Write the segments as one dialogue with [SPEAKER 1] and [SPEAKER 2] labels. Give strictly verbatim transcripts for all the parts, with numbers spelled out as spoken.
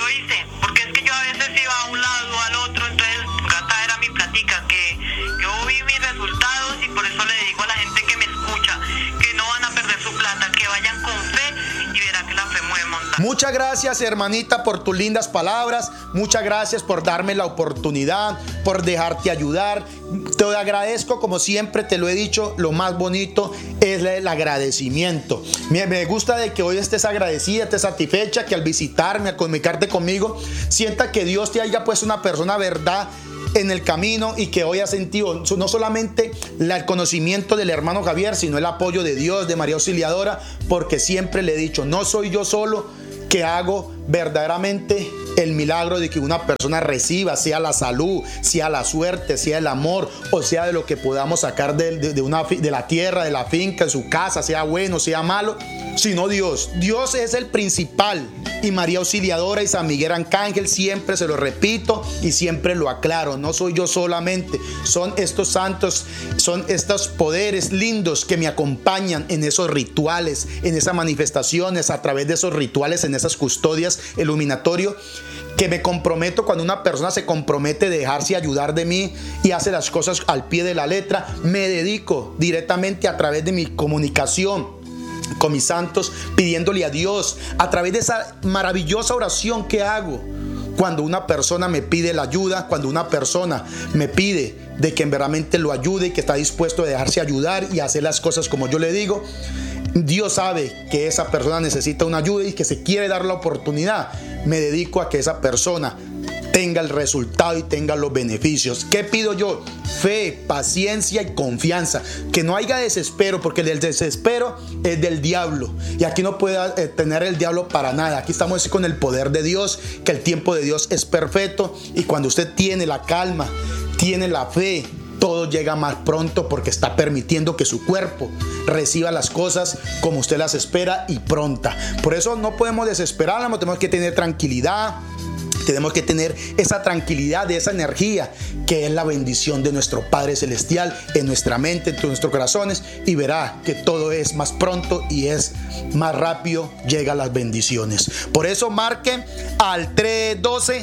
[SPEAKER 1] yo hice, porque es que yo a veces iba a un lado o al otro, entonces gata era mi plática, que yo vi mis resultados y por eso le digo a la gente que me escucha que no van a perder su plata, que vayan con fe y verán que la fe mueve montañas.
[SPEAKER 2] Muchas gracias, hermanita, por tus lindas palabras. Muchas gracias por darme la oportunidad, por dejarte ayudar. Te agradezco, como siempre te lo he dicho, lo más bonito es el agradecimiento. Me, me gusta de que hoy estés agradecida, estés satisfecha, que al visitarme, al comunicarte conmigo, sienta que Dios te haya puesto una persona, verdad, en el camino, y que hoy ha sentido no solamente el conocimiento del hermano Javier, sino el apoyo de Dios, de María Auxiliadora, porque siempre le he dicho, no soy yo solo que hago verdaderamente el milagro de que una persona reciba, sea la salud, sea la suerte, sea el amor, o sea de lo que podamos sacar de, de, de, una, de la tierra, de la finca, en su casa, sea bueno, sea malo, sino Dios. Dios es el principal, y María Auxiliadora y San Miguel Arcángel, siempre se lo repito y siempre lo aclaro, no soy yo solamente, son estos santos, son estos poderes lindos que me acompañan en esos rituales, en esas manifestaciones, a través de esos rituales, en esas custodias, iluminatorio, que me comprometo. Cuando una persona se compromete a dejarse ayudar de mí y hace las cosas al pie de la letra, me dedico directamente a través de mi comunicación con mis santos, pidiéndole a Dios a través de esa maravillosa oración que hago. Cuando una persona me pide la ayuda, cuando una persona me pide de que verdaderamente lo ayude y que está dispuesto a dejarse ayudar y a hacer las cosas como yo le digo, Dios sabe que esa persona necesita una ayuda y que se quiere dar la oportunidad. Me dedico a que esa persona tenga el resultado y tenga los beneficios. ¿Qué pido yo? Fe, paciencia y confianza. Que no haya desespero, porque el desespero es del diablo. Y aquí no puede tener el diablo para nada. Aquí estamos con el poder de Dios, que el tiempo de Dios es perfecto. Y cuando usted tiene la calma, tiene la fe, todo llega más pronto, porque está permitiendo que su cuerpo reciba las cosas como usted las espera y pronta. Por eso no podemos desesperarnos, tenemos que tener tranquilidad. Tenemos que tener esa tranquilidad, de esa energía que es la bendición de nuestro Padre Celestial en nuestra mente, en nuestros corazones, y verá que todo es más pronto y es más rápido, llegan las bendiciones. Por eso marque al tres uno dos,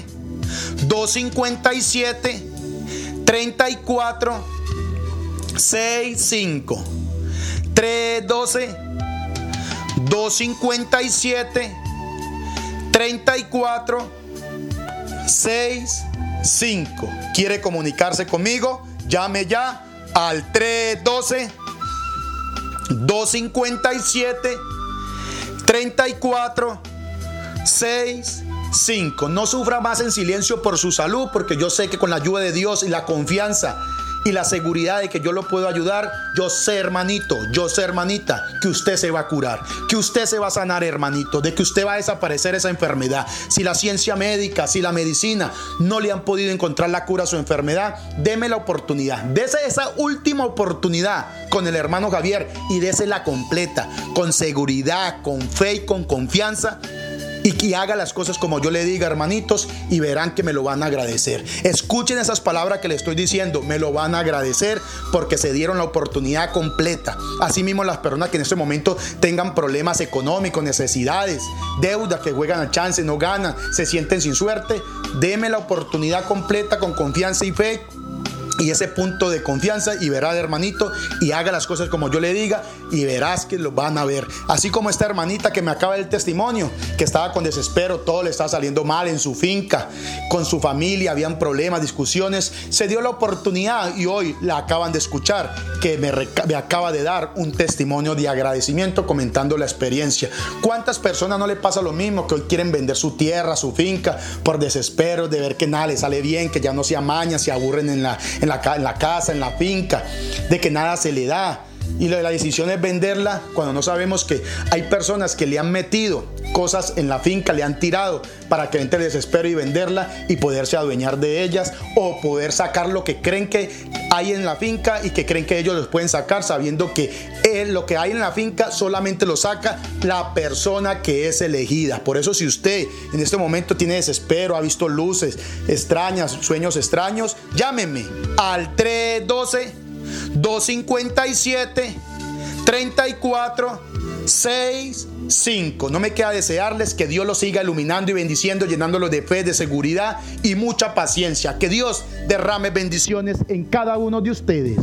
[SPEAKER 2] dos cinco siete, tres cuatro seis cinco. tres uno dos, dos cinco siete, tres cuatro seis cinco. ¿Quiere comunicarse conmigo? Llame ya al tres uno dos, dos cinco siete, tres cuatro seis cinco. No sufra más en silencio por su salud, porque yo sé que con la ayuda de Dios y la confianza y la seguridad de que yo lo puedo ayudar, yo sé, hermanito, yo sé, hermanita, que usted se va a curar, que usted se va a sanar, hermanito, de que usted va a desaparecer esa enfermedad. Si la ciencia médica, si la medicina no le han podido encontrar la cura a su enfermedad, deme la oportunidad, dese esa última oportunidad con el hermano Javier y désela completa, con seguridad, con fe y con confianza. Y que haga las cosas como yo le diga, hermanitos, y verán que me lo van a agradecer. Escuchen esas palabras que le estoy diciendo, me lo van a agradecer, porque se dieron la oportunidad completa. Asimismo, las personas que en este momento tengan problemas económicos, necesidades, deudas, que juegan al chance, no ganan, se sienten sin suerte, deme la oportunidad completa con confianza y fe. Y ese punto de confianza, y verá, hermanito, y haga las cosas como yo le diga, y verás que lo van a ver. Así como esta hermanita que me acaba del testimonio, que estaba con desespero, todo le estaba saliendo mal en su finca, con su familia, habían problemas, discusiones, se dio la oportunidad y hoy la acaban de escuchar, que me, me acaba de dar un testimonio de agradecimiento comentando la experiencia. ¿Cuántas personas no le pasa lo mismo, que hoy quieren vender su tierra, su finca, por desespero de ver que nada le sale bien, que ya no se amañan, se aburren en la, en la, en la casa, en la finca, de que nada se le da? Y la decisión es venderla cuando no sabemos que hay personas que le han metido cosas en la finca, le han tirado para que entre el desespero y venderla y poderse adueñar de ellas, o poder sacar lo que creen que hay en la finca y que creen que ellos los pueden sacar, sabiendo que él, lo que hay en la finca solamente lo saca la persona que es elegida. Por eso, si usted en este momento tiene desespero, ha visto luces extrañas, sueños extraños, llámeme al tres uno dos, dos cinco siete, tres cuatro seis cinco. No me queda desearles que Dios los siga iluminando y bendiciendo, llenándolos de fe, de seguridad y mucha paciencia. Que Dios derrame bendiciones en cada uno de ustedes.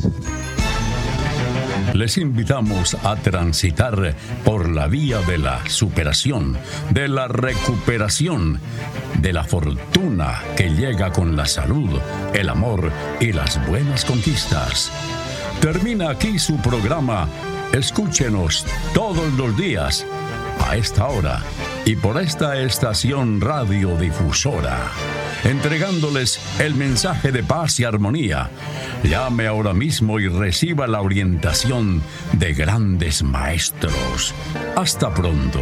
[SPEAKER 3] Les invitamos a transitar por la vía de la superación, de la recuperación, de la fortuna que llega con la salud, el amor y las buenas conquistas. Termina aquí su programa. Escúchenos todos los días a esta hora y por esta estación radiodifusora, entregándoles el mensaje de paz y armonía. Llame ahora mismo y reciba la orientación de grandes maestros. Hasta pronto.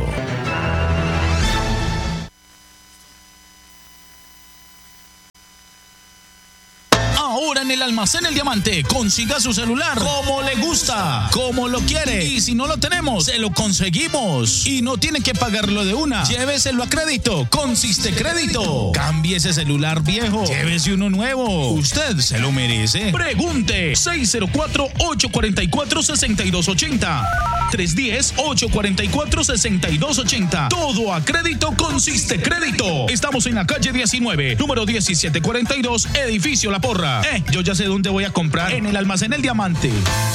[SPEAKER 4] Ahora en el Almacén El Diamante, consiga su celular como le gusta, como lo quiere. Y si no lo tenemos, se lo conseguimos. Y no tiene que pagarlo de una. Lléveselo a crédito con Sistecrédito. Cambie ese celular viejo, llévese uno nuevo. Usted se lo merece. Pregunte seis cero cuatro, ocho cuatro cuatro, seis dos ocho cero. tres uno cero, ocho cuatro cuatro, seis dos ocho cero. Todo a crédito con Sistecrédito. Estamos en la calle diecinueve, número diecisiete cuarenta y dos, edificio La Porra. Eh, yo ya sé dónde voy a comprar. En el Almacén El Diamante.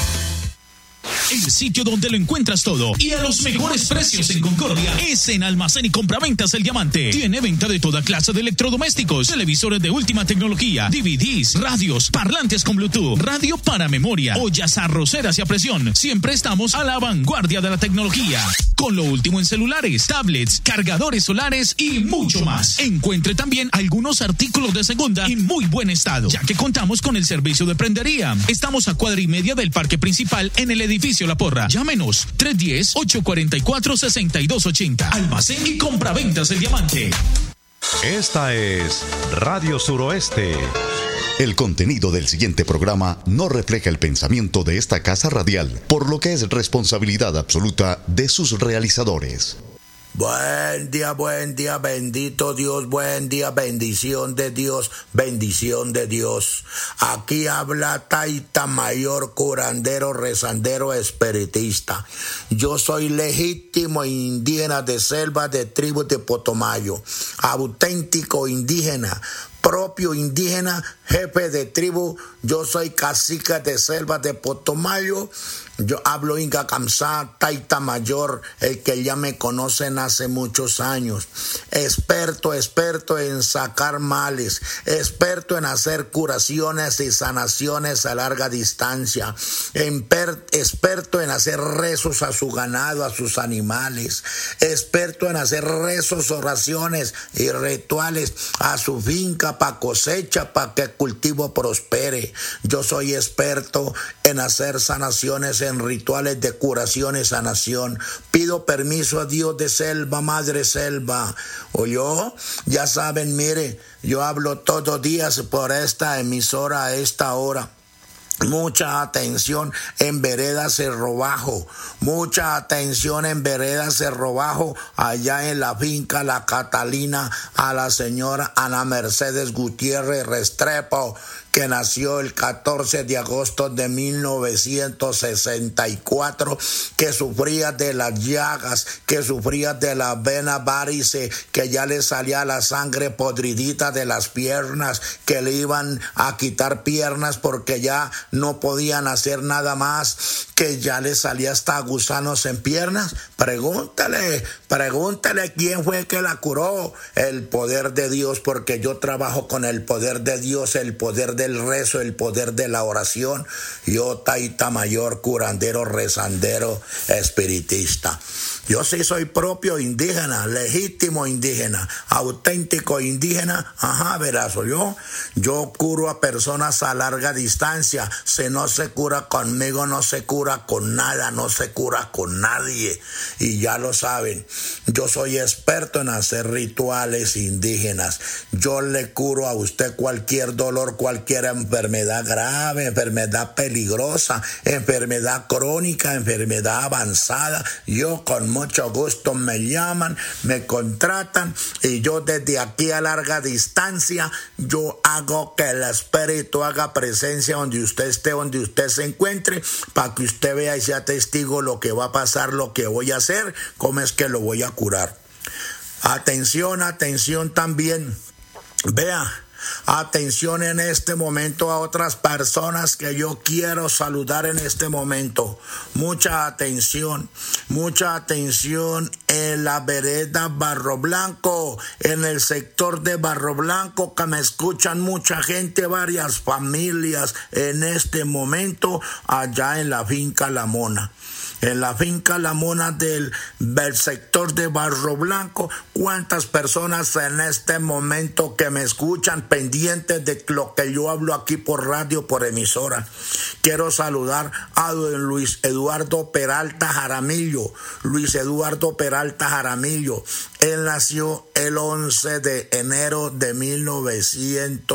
[SPEAKER 4] El sitio donde lo encuentras todo y a los mejores precios en Concordia es en Almacén y Compraventas El Diamante. Tiene venta de toda clase de electrodomésticos, televisores de última tecnología, D V Ds, radios, parlantes con Bluetooth, radio para memoria, ollas arroceras y a presión. Siempre estamos a la vanguardia de la tecnología, con lo último en celulares, tablets, cargadores solares y mucho más. Encuentre también algunos artículos de segunda en muy buen estado, ya que contamos con el servicio de prendería. Estamos a cuadra y media del parque principal en el edificio La Porra. Llámenos tres uno cero, ocho cuatro cuatro, seis dos ocho cero. Almacén y Compraventas El Diamante.
[SPEAKER 5] Esta es Radio Suroeste.
[SPEAKER 6] El contenido del siguiente programa no refleja el pensamiento de esta casa radial, por lo que es responsabilidad absoluta de sus realizadores.
[SPEAKER 7] Buen día, buen día, bendito Dios, buen día, bendición de Dios, bendición de Dios. Aquí habla Taita Mayor, curandero, rezandero, espiritista. Yo soy legítimo indígena de selva de tribu de Potomayo, auténtico indígena, propio indígena, jefe de tribu. Yo soy cacique de selva de Potomayo. Yo hablo Inga Kamsá, Taita Mayor, el que ya me conocen hace muchos años. Experto, experto en sacar males, experto en hacer curaciones y sanaciones a larga distancia, Emper, experto en hacer rezos a su ganado, a sus animales, experto en hacer rezos, oraciones y rituales a su finca para cosecha, para que el cultivo prospere. Yo soy experto en hacer sanaciones en rituales de curación y sanación. Pido permiso a Dios de selva, madre selva. O yo, ya saben, mire, yo hablo todos los días por esta emisora a esta hora. Mucha atención en Vereda Cerro Bajo, mucha atención en Vereda Cerro Bajo, allá en la finca La Catalina, a la señora Ana Mercedes Gutiérrez Restrepo, que nació el catorce de agosto de mil novecientos sesenta y cuatro, que sufría de las llagas, que sufría de la vena varice, que ya le salía la sangre podridita de las piernas, que le iban a quitar piernas porque ya no podían hacer nada más, que ya le salía hasta gusanos en piernas. Pregúntale, pregúntale quién fue que la curó. El poder de Dios, porque yo trabajo con el poder de Dios, el poder del rezo, el poder de la oración. Yo, Taita Mayor, curandero, rezandero, espiritista. Yo sí soy propio indígena, legítimo indígena, auténtico indígena. Ajá, verás, yo, yo curo a personas a larga distancia. Si no se cura conmigo, no se cura con nada, no se cura con nadie. Y ya lo saben, yo soy experto en hacer rituales indígenas. Yo le curo a usted cualquier dolor, cualquier cualquier enfermedad grave, enfermedad peligrosa, enfermedad crónica, enfermedad avanzada, yo con mucho gusto me llaman, me contratan y yo desde aquí a larga distancia, yo hago que el Espíritu haga presencia donde usted esté, donde usted se encuentre, para que usted vea y sea testigo lo que va a pasar, lo que voy a hacer, cómo es que lo voy a curar. Atención, atención también. Vea, atención en este momento a otras personas que yo quiero saludar en este momento. Mucha atención, mucha atención en la vereda Barro Blanco, en el sector de Barro Blanco, que me escuchan mucha gente, varias familias en este momento allá en la finca La Mona. En la finca La Mona del, del sector de Barro Blanco, cuántas personas en este momento que me escuchan pendientes de lo que yo hablo aquí por radio, por emisora. Quiero saludar a don Luis Eduardo Peralta Jaramillo. Luis Eduardo Peralta Jaramillo. Él nació el once de enero de mil novecientos